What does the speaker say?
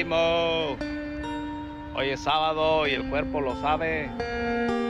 primo. Hoy es sábado y el cuerpo lo sabe.